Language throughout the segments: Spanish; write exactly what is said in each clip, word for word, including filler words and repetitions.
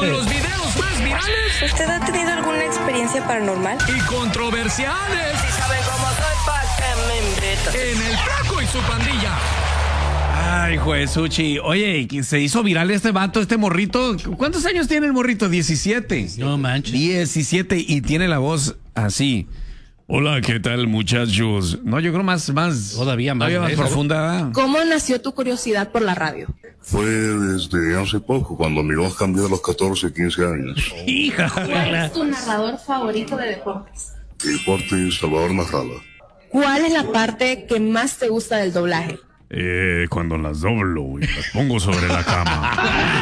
Con los videos más virales. ¿Usted ha tenido alguna experiencia paranormal? Y controversiales. Si saben cómo soy, ¿pa' qué me invitan? En el Flaco y su pandilla. Ay, Juesuchi. Oye, se hizo viral este vato, este morrito. ¿Cuántos años tiene el morrito? diecisiete. No manches. diecisiete y tiene la voz así. Hola, ¿qué tal, muchachos? No, yo creo más, más, Todavía más, todavía más profunda. ¿Cómo nació tu curiosidad por la radio? Fue desde hace poco, cuando mi voz cambió a los catorce, quince años. Hija. ¿Cuál es tu narrador favorito de deportes? El deporte Salvador Narrala. ¿Cuál es la parte que más te gusta del doblaje? Eh, cuando las doblo y las pongo sobre la cama.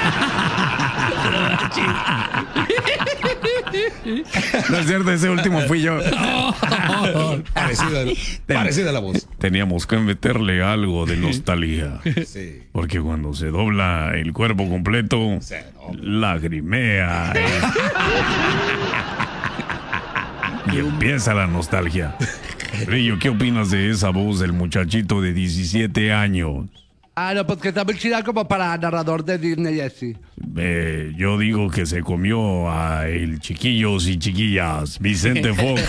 No es cierto, ese último fui yo. Parecida, parecida la voz. Teníamos que meterle algo de nostalgia. Sí. Porque cuando se dobla el cuerpo completo, lagrimea. Eh. Y empieza la nostalgia. Brillo, ¿qué opinas de esa voz del muchachito de diecisiete años? Ah, no, pues que está muy chida como para narrador de Disney y así. Eh, yo digo que se comió a el chiquillos y chiquillas, Vicente Fox.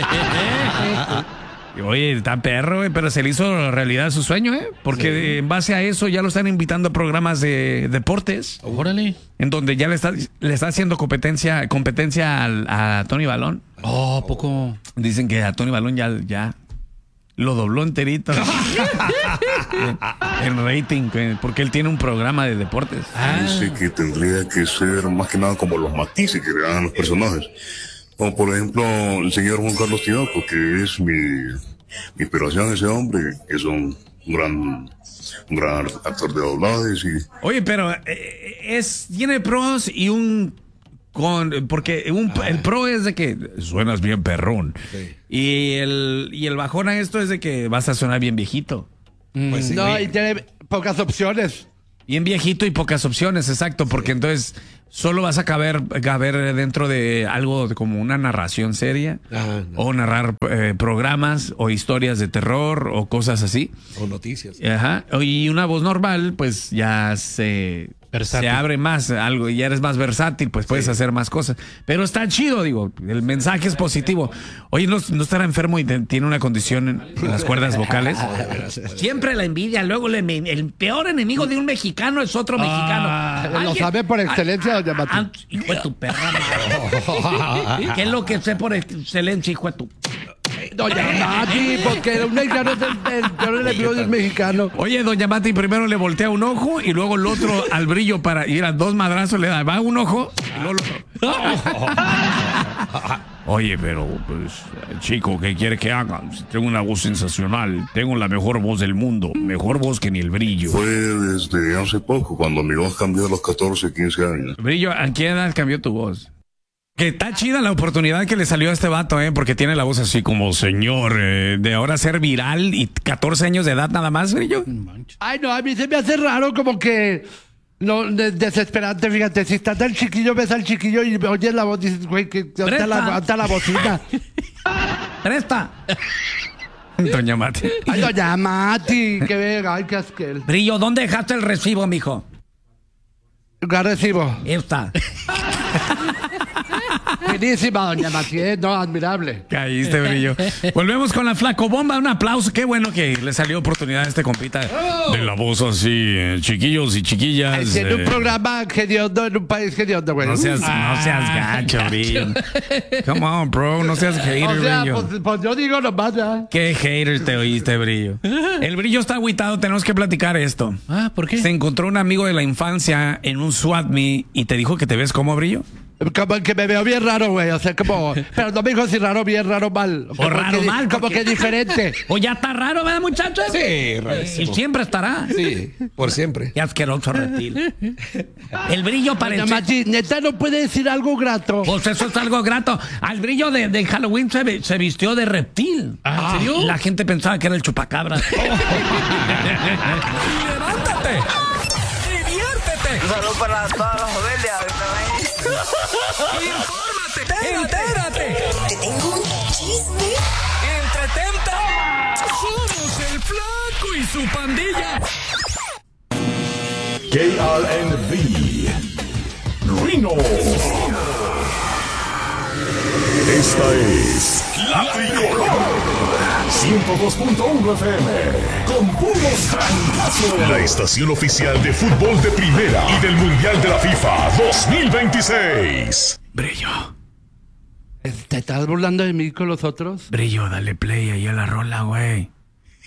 Oye, está perro, eh, pero se le hizo realidad su sueño, ¿eh? Porque sí. En base a eso ya lo están invitando a programas de deportes. Órale. En donde ya le está, le está haciendo competencia, competencia al, a Tony Balón. Oh, poco. Dicen que a Tony Balón ya, ya lo dobló enterito. En rating, porque él tiene un programa de deportes. Ah. Dice que tendría que ser más que nada como los matices que le dan a los personajes. Como por ejemplo el señor Juan Carlos Tinoco, que es mi, mi inspiración, ese hombre, que es un gran, un gran actor de doblajes. Y... Oye, pero eh, es tiene pros y un con porque un, el pro es de que suenas bien perrón. Sí. Y el y el bajón a esto es de que vas a sonar bien viejito. Pues sí, no, y tiene pocas opciones. Bien viejito y pocas opciones, exacto, porque sí. Entonces solo vas a caber, caber dentro de algo de como una narración seria, ah, no. O narrar eh, programas o historias de terror o cosas así. O noticias. Ajá. Y una voz normal, pues ya se... Versátil. Se abre más algo y ya eres más versátil, pues puedes sí. hacer más cosas. Pero está chido, digo, el mensaje es positivo. Oye, ¿no, no estará enfermo y te, tiene una condición en las cuerdas vocales? Siempre la envidia, luego le, el peor enemigo de un mexicano es otro ah, mexicano. Lo sabe por excelencia, doña Mati. Hijo de tu perra. ¿Qué es lo que sé por excelencia, hijo de tu... Doña Mati, porque un mexicano es el, el peor enemigo del mexicano. Oye, doña Mati primero le voltea un ojo y luego el otro al brillo para ir a dos madrazos le da, va un ojo y luego el otro. Oye, pero pues, chico, ¿qué quiere que haga? Tengo una voz sensacional, tengo la mejor voz del mundo, mejor voz que ni el brillo. Fue desde hace poco, cuando mi voz cambió a los catorce, quince años. Brillo, ¿a qué edad cambió tu voz? Que está chida la oportunidad que le salió a este vato, ¿eh? Porque tiene la voz así como señor, eh, de ahora ser viral y catorce años de edad nada más, Brillo. Ay, no, a mí se me hace raro como que... No, desesperante, fíjate, si está tan chiquillo, ves al chiquillo y oyes la voz, dices, güey, que está la, la bocina. ¡Presta! Doña Mati. Ay, doña Mati, que venga, ay, qué asquel. Brillo, ¿dónde dejaste el recibo, mijo? ¿Qué recibo? Esta. Buenísima, doña Mati, ¿eh? No, admirable. Caíste, Brillo. Volvemos con la Flaco Bomba. Un aplauso. Qué bueno que le salió oportunidad a este compita. Oh. De la voz así, eh, chiquillos y chiquillas. En eh. un programa hediondo en un país hediondo, güey. No seas, ah, no seas gacho, Brillo. Come on, bro. No seas hater, o sea, Brillo. Pues, pues yo digo nomás, ¿ya? Qué hater te oíste, Brillo. El Brillo está agüitado. Tenemos que platicar esto. Ah, ¿por qué? Se encontró un amigo de la infancia en un SWAT meet y te dijo que te ves como, Brillo. Como que me veo bien raro, güey. O sea, como. Pero no me dijo si raro, bien, raro, mal. O raro, que, mal. Como porque... que diferente. O ya está raro, ¿verdad, muchachos? Sí, rarísimo. Y siempre estará. Sí, por siempre. Qué asqueroso reptil. El Brillo parece. Machi, neta, no puede decir algo grato. Pues eso es algo grato. Al Brillo de, de Halloween se, se vistió de reptil. ¿Ah, ¿en serio? La gente pensaba que era el chupacabra. ¡Levántate! ¡Diviértete! Un saludo para todas las familias. ¡Infórmate! ¡Entérate! Te tengo un chisme. ¡Entretente! ¡Somos el Flaco y su pandilla! K R N V Reno. Esta es La Tricolor ciento dos punto uno F M con puros trancazos. La estación oficial de fútbol de primera y del Mundial de la FIFA dos mil veintiséis. Brillo. ¿Te estás burlando de mí con los otros? Brillo, dale play ahí a la rola, güey.